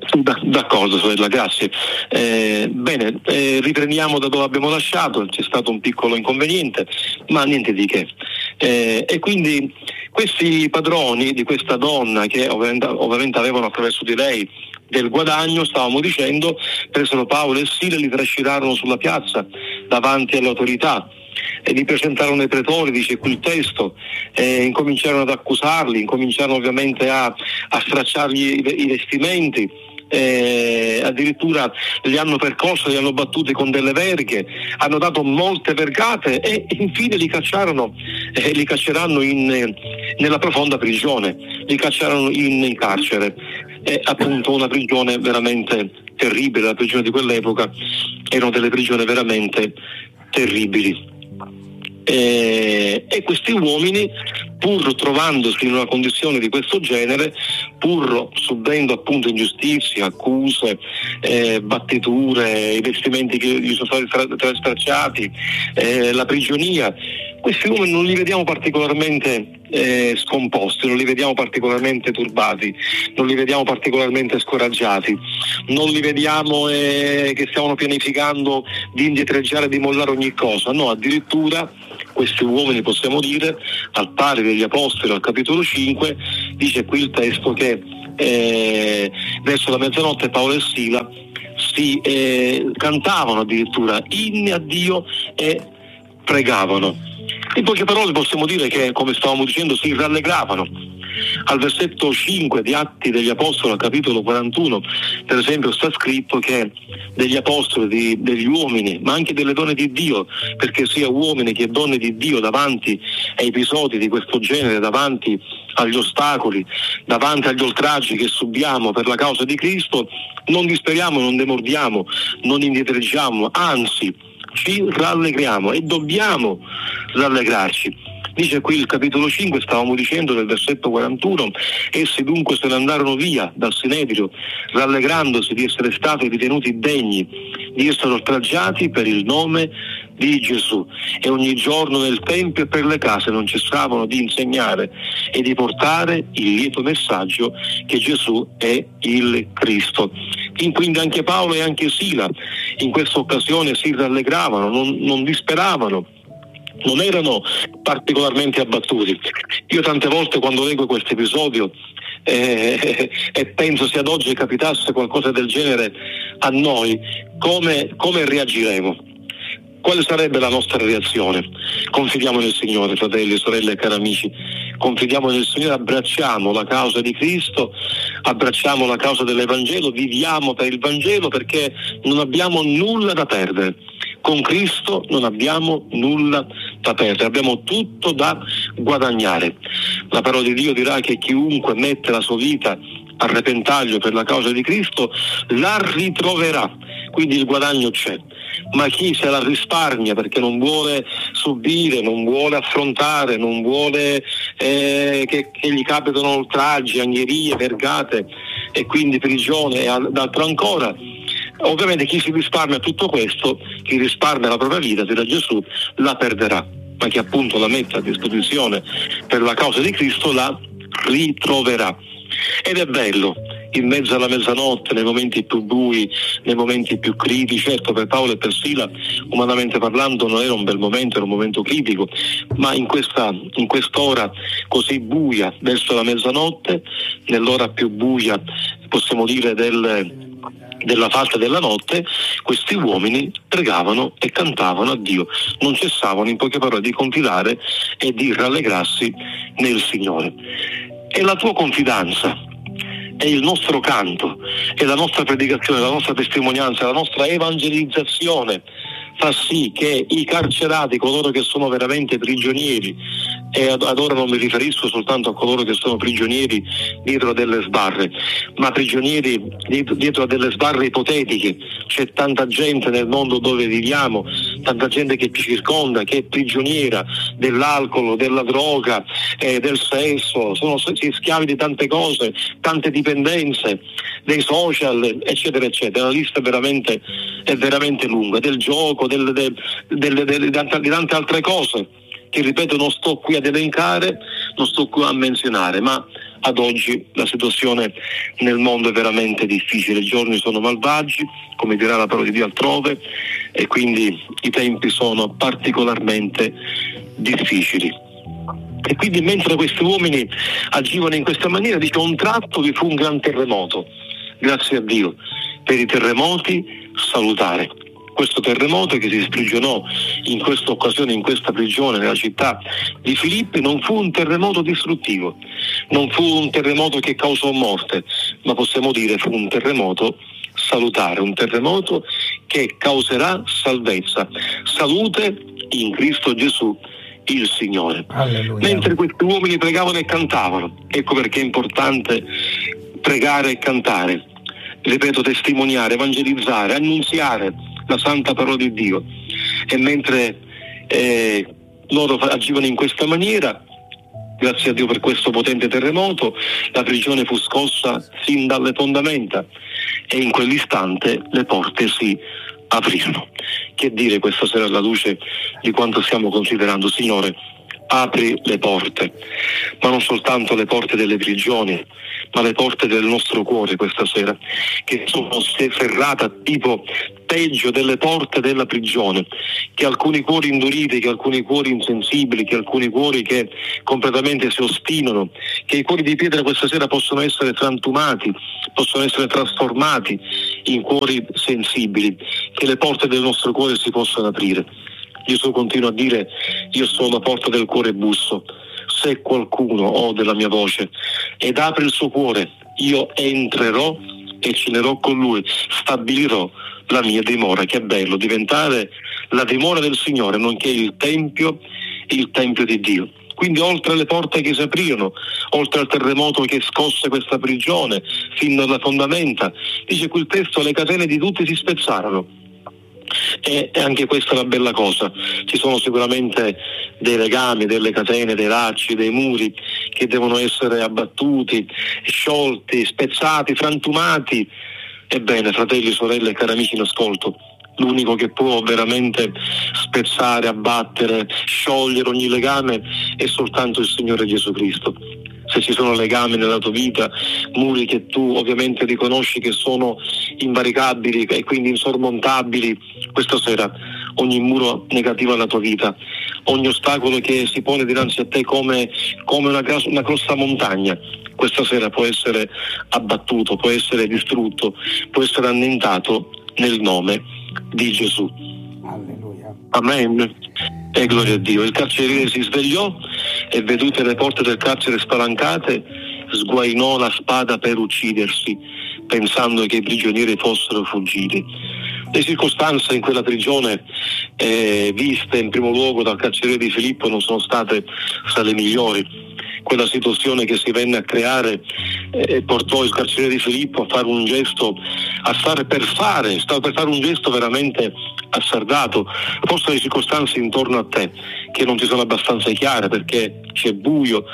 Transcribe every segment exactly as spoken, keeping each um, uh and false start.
Da, d'accordo, sorella, grazie. Eh, bene, eh, riprendiamo da dove abbiamo lasciato. C'è stato un piccolo inconveniente, ma niente di che. Eh, e quindi questi padroni di questa donna, che ovviamente, ovviamente avevano attraverso di lei del guadagno, stavamo dicendo, presero Paolo e Sila e li trascinarono sulla piazza davanti alle autorità e li presentarono ai pretori, dice qui il testo, e incominciarono ad accusarli, incominciarono ovviamente a, a stracciargli i, i vestimenti. Eh, addirittura li hanno percorsi, li hanno battuti con delle verghe, hanno dato molte vergate e infine li cacciarono, eh, li cacceranno in, eh, nella profonda prigione, li cacciarono in, in carcere. È appunto una prigione veramente terribile. La prigione di quell'epoca erano delle prigioni veramente terribili. E, e questi uomini, pur trovandosi in una condizione di questo genere, pur subendo appunto ingiustizie, accuse, eh, battiture, i vestimenti che gli sono stati tra- tra- stracciati, eh, la prigionia, questi uomini non li vediamo particolarmente eh, scomposti, non li vediamo particolarmente turbati, non li vediamo particolarmente scoraggiati, non li vediamo eh, che stiano pianificando di indietreggiare, di mollare ogni cosa. No, addirittura questi uomini, possiamo dire, al pari degli apostoli al capitolo cinque, dice qui il testo che eh, verso la mezzanotte Paolo e Sila si eh, cantavano addirittura inni a Dio e pregavano. In poche parole possiamo dire che, come stavamo dicendo, si rallegravano. Al versetto cinque di Atti degli Apostoli, al capitolo quarantuno, per esempio, sta scritto che degli apostoli, di, degli uomini, ma anche delle donne di Dio, perché sia uomini che donne di Dio, davanti a episodi di questo genere, davanti agli ostacoli, davanti agli oltraggi che subiamo per la causa di Cristo, non disperiamo, non demordiamo, non indietreggiamo, anzi ci rallegriamo e dobbiamo rallegrarci. Dice qui il capitolo cinque, stavamo dicendo nel versetto quarantuno, essi dunque se ne andarono via dal Sinedrio, rallegrandosi di essere stati ritenuti degni di essere oltraggiati per il nome di Gesù, e ogni giorno nel Tempio e per le case non cessavano di insegnare e di portare il lieto messaggio che Gesù è il Cristo. Quindi anche Paolo e anche Sila in questa occasione si rallegravano, non, non disperavano, non erano particolarmente abbattuti. Io tante volte quando leggo questo episodio eh, e penso se ad oggi capitasse qualcosa del genere a noi, come, come reagiremo? Quale sarebbe la nostra reazione? Confidiamo nel Signore, fratelli, sorelle e cari amici, confidiamo nel Signore, abbracciamo la causa di Cristo, abbracciamo la causa dell'Evangelo, viviamo per il Vangelo perché non abbiamo nulla da perdere. Con Cristo non abbiamo nulla da perdere, abbiamo tutto da guadagnare. La parola di Dio dirà che chiunque mette la sua vita a repentaglio per la causa di Cristo la ritroverà, quindi il guadagno c'è. Ma chi se la risparmia perché non vuole subire, non vuole affrontare, non vuole eh, che, che gli capitano oltraggi, angherie, vergate e quindi prigione e altro ancora, ovviamente chi si risparmia tutto questo, chi risparmia la propria vita, dirà Gesù, la perderà, ma chi appunto la mette a disposizione per la causa di Cristo la ritroverà. Ed è bello, in mezzo alla mezzanotte, nei momenti più bui, nei momenti più critici. Certo, per Paolo e per Sila, umanamente parlando, non era un bel momento, era un momento critico, ma in questa in quest'ora così buia, verso la mezzanotte, nell'ora più buia, possiamo dire, del della falda della notte, questi uomini pregavano e cantavano a Dio, non cessavano in poche parole di confidare e di rallegrarsi nel Signore. E la tua confidenza è il nostro canto, è la nostra predicazione, la nostra testimonianza, la nostra evangelizzazione fa sì che i carcerati, coloro che sono veramente prigionieri, e ad, ad ora non mi riferisco soltanto a coloro che sono prigionieri dietro a delle sbarre, ma prigionieri dietro, dietro a delle sbarre ipotetiche. C'è tanta gente nel mondo dove viviamo, tanta gente che ci circonda, che è prigioniera dell'alcol, della droga, eh, del sesso, sono schiavi di tante cose, tante dipendenze, dei social, eccetera, eccetera. La lista è veramente, è veramente lunga, del gioco, del, del, del, del, del, di tante altre cose che, ripeto, non sto qui ad elencare, non sto qua a menzionare, ma ad oggi la situazione nel mondo è veramente difficile, i giorni sono malvagi, come dirà la parola di Dio altrove, e quindi i tempi sono particolarmente difficili. E quindi mentre questi uomini agivano in questa maniera, dice, a un tratto vi fu un gran terremoto. Grazie a Dio per i terremoti salutare. Questo terremoto che si sprigionò in questa occasione, in questa prigione, nella città di Filippi, non fu un terremoto distruttivo, non fu un terremoto che causò morte, ma possiamo dire fu un terremoto salutare, un terremoto che causerà salvezza, salute in Cristo Gesù il Signore. Alleluia. Mentre questi uomini pregavano e cantavano, ecco perché è importante pregare e cantare, ripeto, testimoniare, evangelizzare, annunziare la santa parola di Dio. E mentre eh, loro agivano in questa maniera, grazie a Dio per questo potente terremoto, la prigione fu scossa sin dalle fondamenta e in quell'istante le porte si aprirono. Che dire questa sera alla luce di quanto stiamo considerando? Signore, apri le porte, ma non soltanto le porte delle prigioni, ma le porte del nostro cuore questa sera, che sono serrate tipo peggio delle porte della prigione, che alcuni cuori induriti, che alcuni cuori insensibili, che alcuni cuori che completamente si ostinano, che i cuori di pietra questa sera possono essere frantumati, possono essere trasformati in cuori sensibili, che le porte del nostro cuore si possano aprire. Gesù continua a dire: io sono la porta del cuore e busso, se qualcuno ode la mia voce ed apre il suo cuore, io entrerò e cenerò con lui, stabilirò la mia dimora. Che bello diventare la dimora del Signore, nonché il tempio, il tempio di Dio. Quindi oltre alle porte che si aprirono, oltre al terremoto che scosse questa prigione fino alle fondamenta, dice quel testo, le catene di tutti si spezzarono. E anche questa è una bella cosa, ci sono sicuramente dei legami, delle catene, dei lacci, dei muri che devono essere abbattuti, sciolti, spezzati, frantumati. Ebbene, fratelli, sorelle, cari amici in ascolto, l'unico che può veramente spezzare, abbattere, sciogliere ogni legame è soltanto il Signore Gesù Cristo. Se ci sono legami nella tua vita, muri che tu ovviamente riconosci che sono invaricabili e quindi insormontabili, questa sera ogni muro negativo alla tua vita, ogni ostacolo che si pone dinanzi a te come, come una, una grossa montagna, questa sera può essere abbattuto, può essere distrutto, può essere annientato nel nome di Gesù. Alleluia. Amen. E gloria a Dio. Il carceriere si svegliò e, vedute le porte del carcere spalancate, sguainò la spada per uccidersi, pensando che i prigionieri fossero fuggiti. Le circostanze in quella prigione eh, viste in primo luogo dal carceriere di Filippo non sono state state le migliori. Quella situazione che si venne a creare eh, portò il carceriere di Filippo a fare un gesto, a fare per fare, stava per fare un gesto veramente azzardato. Forse le circostanze intorno a te che non ti sono abbastanza chiare perché c'è buio.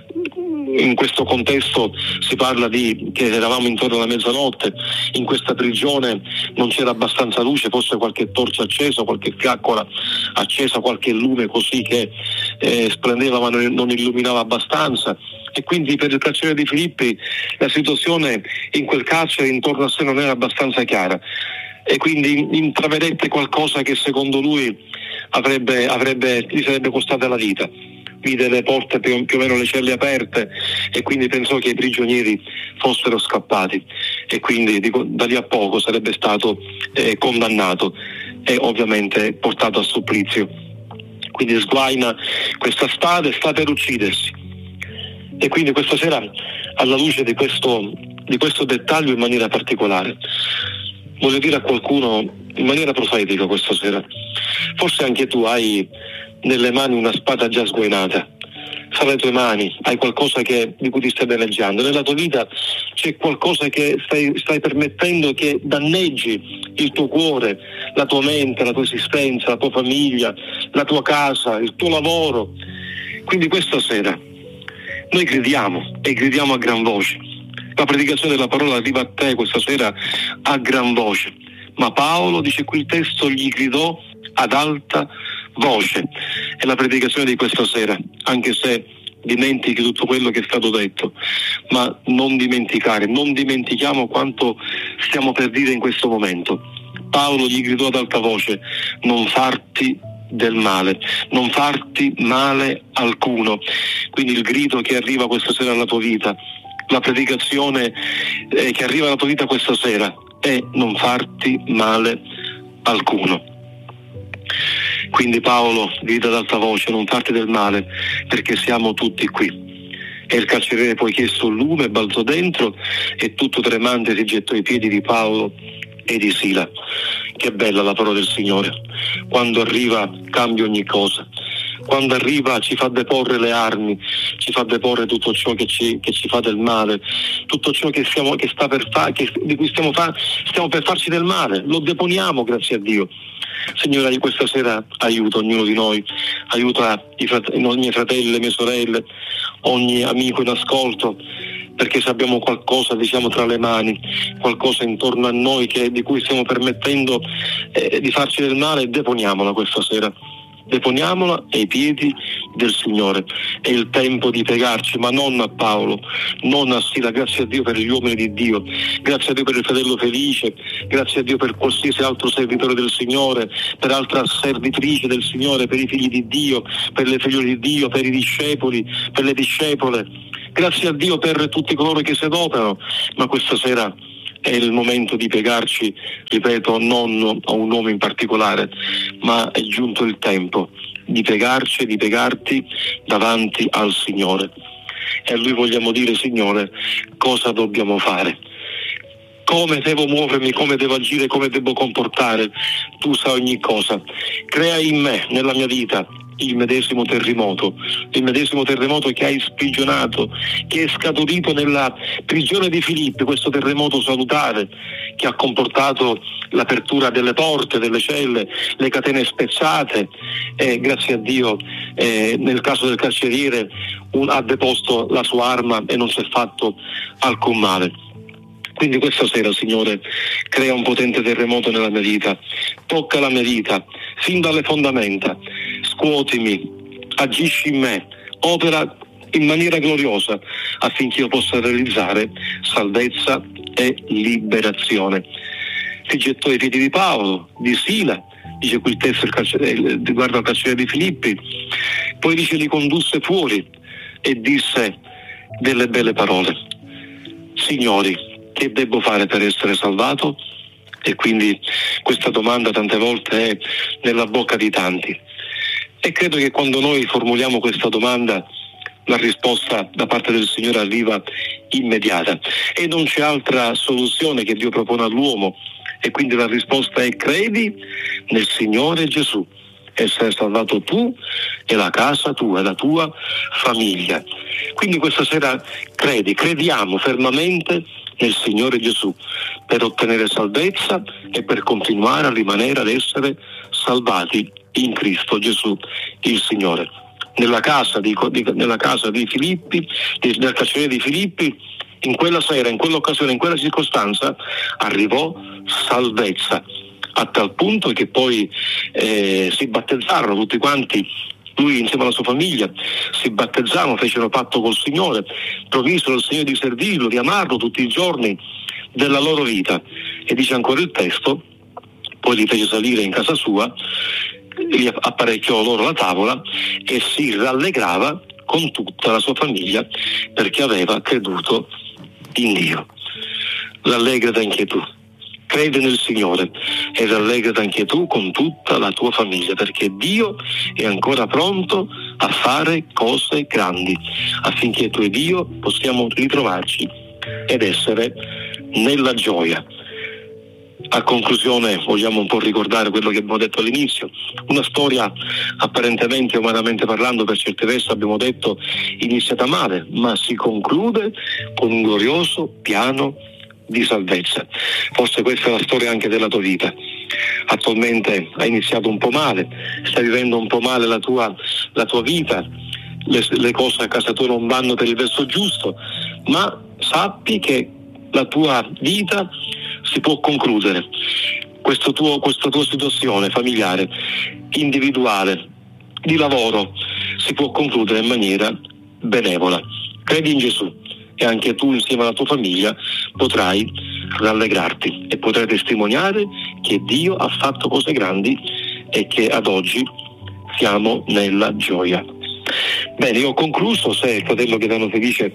In questo contesto si parla di che eravamo intorno alla mezzanotte, in questa prigione non c'era abbastanza luce, forse qualche torcia accesa, qualche fiaccola accesa, qualche lume così che eh, splendeva ma non, non illuminava abbastanza. E quindi per il carceriere di Filippi la situazione in quel carcere intorno a sé non era abbastanza chiara e quindi intravedette qualcosa che secondo lui avrebbe, avrebbe, gli sarebbe costata la vita. Vide le porte più, più o meno le celle aperte e quindi pensò che i prigionieri fossero scappati e quindi dico, da lì a poco sarebbe stato eh, condannato e ovviamente portato a supplizio. Quindi sguaina questa spada e sta per uccidersi. E quindi questa sera, alla luce di questo, di questo dettaglio in maniera particolare, voglio dire a qualcuno in maniera profetica questa sera, forse anche tu hai nelle mani una spada già sguainata, fra le tue mani hai qualcosa che, di cui ti stai danneggiando, nella tua vita c'è qualcosa che stai, stai permettendo che danneggi il tuo cuore, la tua mente, la tua esistenza, la tua famiglia, la tua casa, il tuo lavoro. Quindi questa sera noi gridiamo e gridiamo a gran voce. La predicazione della parola arriva a te questa sera a gran voce, ma Paolo, dice qui il testo, gli gridò ad alta voce. È la predicazione di questa sera, anche se dimentichi tutto quello che è stato detto, ma non dimenticare, non dimentichiamo quanto stiamo per dire in questo momento. Paolo gli gridò ad alta voce: non farti del male, non farti male alcuno. Quindi il grido che arriva questa sera alla tua vita, la predicazione eh, che arriva alla tua vita questa sera è: non farti male alcuno. Quindi Paolo grida ad alta voce: non farti del male, perché siamo tutti qui. E il carceriere poi chiese un lume, balzò dentro e tutto tremante si gettò ai piedi di Paolo e di Sila. Che bella la parola del Signore. Quando arriva cambia ogni cosa. Quando arriva ci fa deporre le armi, ci fa deporre tutto ciò che ci, che ci fa del male, tutto ciò che, siamo, che sta per fa, che, di cui stiamo, fa, stiamo per farci del male, lo deponiamo, grazie a Dio. Signore, questa sera aiuta ognuno di noi, aiuta i, frate- i miei fratelli, le mie sorelle, ogni amico in ascolto, perché se abbiamo qualcosa, diciamo, tra le mani, qualcosa intorno a noi che, di cui stiamo permettendo eh, di farci del male, deponiamola questa sera. Deponiamola ai piedi del Signore. È il tempo di piegarci, ma non a Paolo, non a Sila. Grazie a Dio per gli uomini di Dio, grazie a Dio per il fratello Felice, grazie a Dio per qualsiasi altro servitore del Signore, per altra servitrice del Signore, per i figli di Dio, per le figliole di Dio, per i discepoli, per le discepole. Grazie a Dio per tutti coloro che si adoperano, ma questa sera è il momento di piegarci, ripeto, non a un uomo in particolare, ma è giunto il tempo di piegarci e di piegarti davanti al Signore. E a Lui vogliamo dire: Signore, cosa dobbiamo fare? Come devo muovermi, come devo agire, come devo comportare? Tu sai ogni cosa. Crea in me, nella mia vita, il medesimo terremoto, il medesimo terremoto che hai sprigionato, che è scaturito nella prigione di Filippi, questo terremoto salutare che ha comportato l'apertura delle porte, delle celle, le catene spezzate, e grazie a Dio eh, nel caso del carceriere un, ha deposto la sua arma e non si è fatto alcun male. Quindi questa sera, Signore, crea un potente terremoto nella mia vita, tocca la mia vita fin dalle fondamenta, scuotimi, agisci in me, opera in maniera gloriosa affinché io possa realizzare salvezza e liberazione. Si gettò ai piedi di Paolo, di Sila, dice qui il testo riguardo al carcere di Filippi, poi dice li condusse fuori e disse delle belle parole: Signori, che devo fare per essere salvato? E quindi questa domanda tante volte è nella bocca di tanti, e credo che quando noi formuliamo questa domanda la risposta da parte del Signore arriva immediata e non c'è altra soluzione che Dio propone all'uomo, e quindi la risposta è: credi nel Signore Gesù e sei salvato tu e la casa tua e la tua famiglia. Quindi questa sera credi, crediamo fermamente nel Signore Gesù per ottenere salvezza e per continuare a rimanere ad essere salvati in Cristo Gesù il Signore. Nella casa di, di, nella casa di Filippi, di, nel carcere di Filippi, in quella sera, in quell'occasione, in quella circostanza arrivò salvezza, a tal punto che poi eh, si battezzarono tutti quanti. Lui insieme alla sua famiglia si battezzarono, fecero patto col Signore, promisero al Signore di servirlo, di amarlo tutti i giorni della loro vita. E dice ancora il testo: poi li fece salire in casa sua, gli apparecchiò loro la tavola e si rallegrava con tutta la sua famiglia perché aveva creduto in Dio. Rallegrati anche tu. Crede nel Signore e rallegrati anche tu con tutta la tua famiglia, perché Dio è ancora pronto a fare cose grandi affinché tu e Dio possiamo ritrovarci ed essere nella gioia. A conclusione vogliamo un po' ricordare quello che abbiamo detto all'inizio, una storia apparentemente, umanamente parlando, per certi versi abbiamo detto iniziata male, ma si conclude con un glorioso piano di salvezza. Forse questa è la storia anche della tua vita. Attualmente hai iniziato un po' male, stai vivendo un po' male la tua, la tua vita, le, le cose a casa tua non vanno per il verso giusto, ma sappi che la tua vita si può concludere. Questo tuo, questa tua situazione familiare, individuale, di lavoro, si può concludere in maniera benevola. Credi in Gesù e anche tu insieme alla tua famiglia potrai rallegrarti e potrai testimoniare che Dio ha fatto cose grandi e che ad oggi siamo nella gioia. Bene, io ho concluso. Se il fratello Gaetano Felice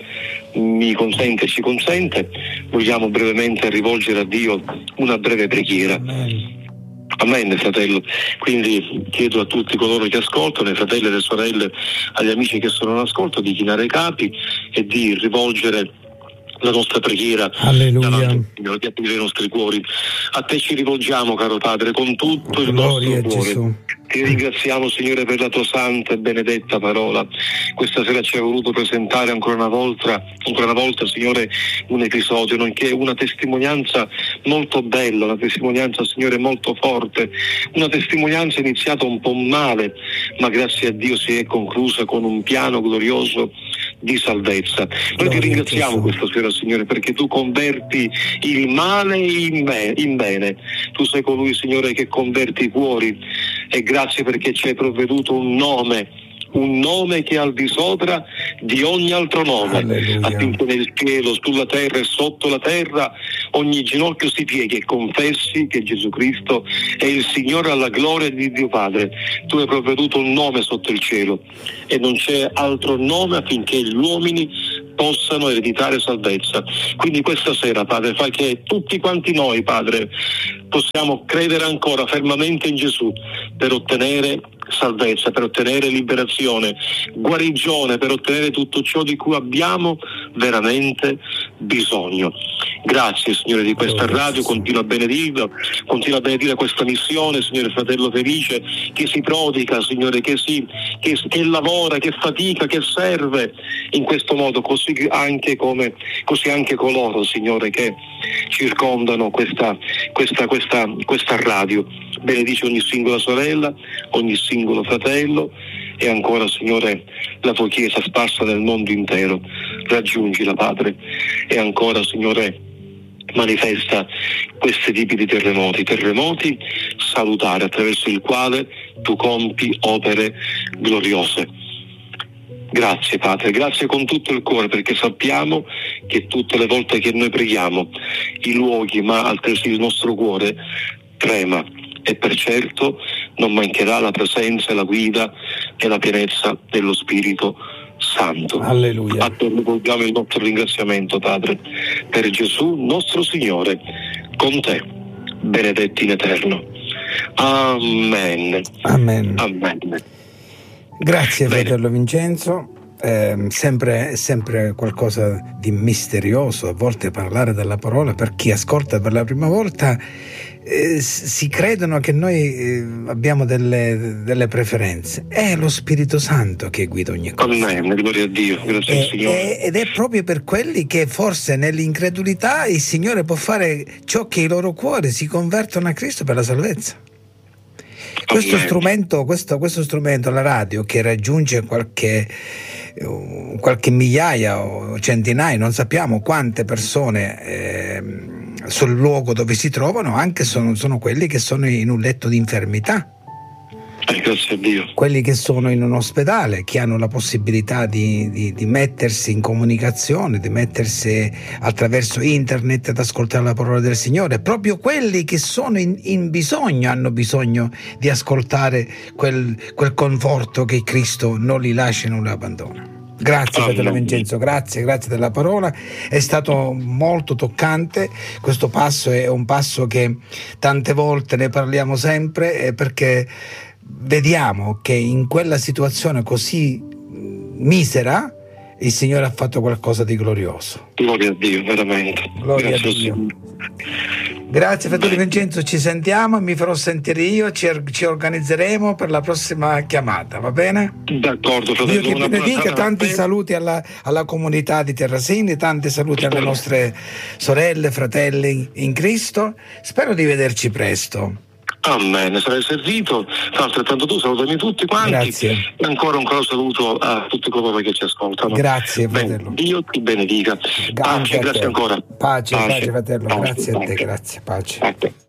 mi consente e ci consente, vogliamo brevemente rivolgere a Dio una breve preghiera. Amen. Amen, fratello. Quindi chiedo a tutti coloro che ascoltano, ai fratelli e alle sorelle, agli amici che sono in ascolto, di chinare i capi e di rivolgere la nostra preghiera Alleluia, Signore, di aprire i nostri cuori. A te ci rivolgiamo, caro Padre, con tutto il gloria nostro cuore. Gesù. Ti ringraziamo, Signore, per la tua santa e benedetta parola. Questa sera ci hai voluto presentare ancora una volta, ancora una volta, Signore, un episodio, nonché una testimonianza molto bella, una testimonianza, Signore, molto forte, una testimonianza iniziata un po' male, ma grazie a Dio si è conclusa con un piano glorioso di salvezza. Noi Gloria ti ringraziamo Gesù. questa sera, Signore, perché tu converti il male in, me, in bene. Tu sei colui, Signore, che converti i cuori, e grazie perché ci hai provveduto un nome, un nome che è al di sopra di ogni altro nome, Alleluia. affinché nel cielo, sulla terra e sotto la terra ogni ginocchio si pieghi e confessi che Gesù Cristo è il Signore, alla gloria di Dio Padre. Tu hai provveduto un nome sotto il cielo e non c'è altro nome affinché gli uomini possano ereditare salvezza. Quindi questa sera, Padre, fai che tutti quanti noi, Padre, possiamo credere ancora fermamente in Gesù per ottenere salvezza, per ottenere liberazione, guarigione, per ottenere tutto ciò di cui abbiamo veramente bisogno. Grazie, Signore, di questa radio, continua a benedirla, continua a benedire questa missione, Signore, fratello Felice, che si prodiga, Signore, che si che, che lavora, che fatica, che serve in questo modo, così anche come così anche coloro, Signore, che circondano questa questa questa questa radio. Benedice ogni singola sorella, ogni singolo fratello e ancora, Signore, la tua Chiesa sparsa nel mondo intero. Raggiungila, Padre, e ancora, Signore, manifesta questi tipi di terremoti, terremoti salutari attraverso il quale tu compi opere gloriose. Grazie, Padre, grazie con tutto il cuore, perché sappiamo che tutte le volte che noi preghiamo i luoghi, ma altresì il nostro cuore trema, e per certo non mancherà la presenza, la guida e la pienezza dello Spirito Santo. Alleluia. A te rivolgiamo il nostro ringraziamento, Padre, per Gesù nostro Signore, con te, benedetti in eterno. Amen. Amen. Amen. Grazie, Bene. fratello Vincenzo. Eh, sempre, sempre qualcosa di misterioso a volte parlare della parola. Per chi ascolta per la prima volta, eh, si credono che noi eh, abbiamo delle, delle preferenze. È lo Spirito Santo che guida ogni cosa. Amen, gloria a Dio, grazie al E- Signore. e- ed è proprio per quelli che forse nell'incredulità il Signore può fare ciò che i loro cuori si convertono a Cristo per la salvezza. Questo Amen. strumento, questo, questo strumento, la radio, che raggiunge qualche, eh, qualche migliaia o centinaia, non sappiamo quante persone eh, sul luogo dove si trovano, anche sono, sono quelli che sono in un letto di infermità, Eh, grazie a Dio. quelli che sono in un ospedale, che hanno la possibilità di, di, di mettersi in comunicazione, di mettersi attraverso internet ad ascoltare la parola del Signore. Proprio quelli che sono in, in bisogno hanno bisogno di ascoltare quel, quel conforto che Cristo non li lascia e non li abbandona. Grazie, fratello Vincenzo, grazie, grazie della parola. È stato molto toccante. Questo passo è un passo che tante volte ne parliamo sempre, eh, perché vediamo che in quella situazione così misera il Signore ha fatto qualcosa di glorioso. Gloria a Dio, veramente. Gloria grazie a al Dio. Signore. Grazie, fratello Bene. Vincenzo, ci sentiamo, mi farò sentire io, ci, ci organizzeremo per la prossima chiamata, va bene? D'accordo, Dio fratello. ti Una buona benedica, serata a tanti te. saluti alla, alla comunità di Terrasini, tanti saluti alle nostre sorelle, fratelli in Cristo. Spero di vederci presto. Amen, sarai servito. Fa altrettanto tu, salutami tutti quanti. Grazie. E ancora un caro saluto a tutti coloro che ci ascoltano. Grazie, Bene, fratello. Dio ti benedica. Anche Pace, a grazie te. ancora. Pace, pace, fratello, pace, grazie a te, pace. grazie, pace. Pace.